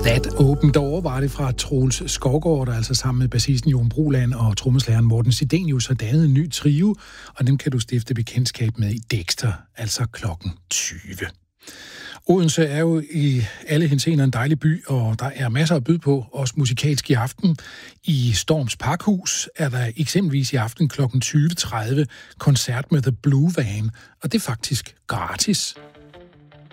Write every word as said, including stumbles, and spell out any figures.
That Open Door var det fra Troels Skovgaard, der altså sammen med bassisten Jon Bruland og trommeslageren Morten Sidenius har dannet en ny trio, og dem kan du stifte bekendtskab med i Dexter, altså klokken tyve. Odense er jo i alle henseender en dejlig by, og der er masser at byde på, også musikalsk i aften. I Storms Parkhus er der eksempelvis i aften klokken tyve tredive koncert med The Blue Van, og det er faktisk gratis.